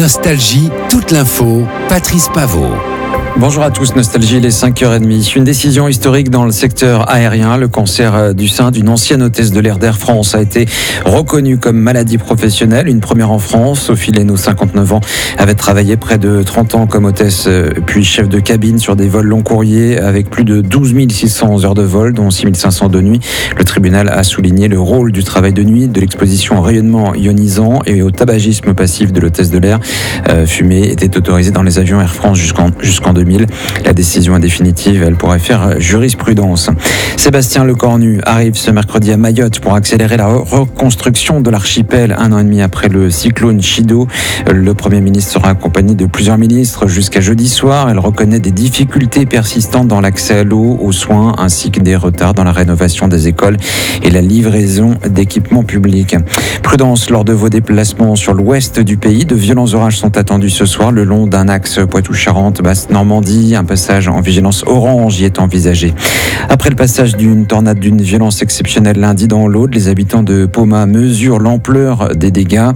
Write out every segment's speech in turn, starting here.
Nostalgie, toute l'info, Patrice Paveau. Bonjour à tous, Nostalgie, il est 5h30. Une décision historique dans le secteur aérien. Le cancer du sein d'une ancienne hôtesse de l'air d'Air France a été reconnu comme maladie professionnelle. Une première en France. Sophie Leno, 59 ans, avait travaillé près de 30 ans comme hôtesse, puis chef de cabine sur des vols long courriers avec plus de 12 600 heures de vol, dont 6 500 de nuit. Le tribunal a souligné le rôle du travail de nuit, de l'exposition au rayonnement ionisant et au tabagisme passif de l'hôtesse de l'air. Fumée était autorisée dans les avions Air France jusqu'en 2000. La décision est définitive, elle pourrait faire jurisprudence. Sébastien Lecornu arrive ce mercredi à Mayotte pour accélérer la reconstruction de l'archipel 1 an et demi après le cyclone Chido. Le Premier ministre sera accompagné de plusieurs ministres jusqu'à jeudi soir. Elle reconnaît des difficultés persistantes dans l'accès à l'eau, aux soins, ainsi que des retards dans la rénovation des écoles et la livraison d'équipements publics. Prudence lors de vos déplacements sur l'ouest du pays. De violents orages sont attendus ce soir le long d'un axe Poitou-Charentes, Basse-Normandie. Un passage en vigilance orange y est envisagé. Après le passage d'une tornade d'une violence exceptionnelle lundi dans l'Aude, les habitants de Poma mesurent l'ampleur des dégâts.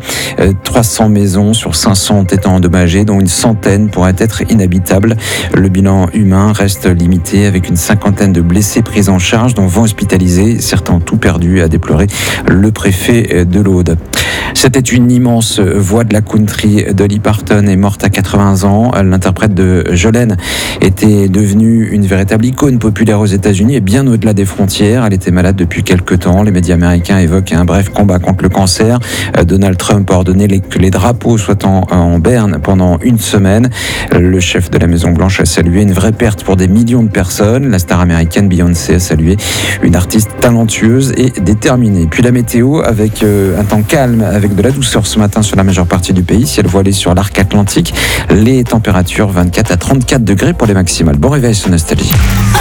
300 maisons sur 500 ont été endommagées, dont une centaine pourraient être inhabitables. Le bilan humain reste limité avec une cinquantaine de blessés pris en charge, dont 20 hospitalisés, certains ont tout perdu, a déploré le préfet de l'Aude. C'était une immense voix de la country. Dolly Parton est morte à 80 ans. L'interprète de Jolene était devenue une véritable icône populaire aux États-Unis et bien au-delà des frontières. Elle était malade depuis quelques temps. Les médias américains évoquent un bref combat contre le cancer. Donald Trump a ordonné que les drapeaux soient en berne pendant une semaine. Le chef de la Maison-Blanche a salué une vraie perte pour des millions de personnes. La star américaine Beyoncé a salué une artiste talentueuse et déterminée. Puis la météo avec un temps calme, avec de la douceur ce matin sur la majeure partie du pays. Ciel voilé sur l'arc atlantique. Les températures 24 à 34 degrés pour les maximales. Bon réveil sur Nostalgie.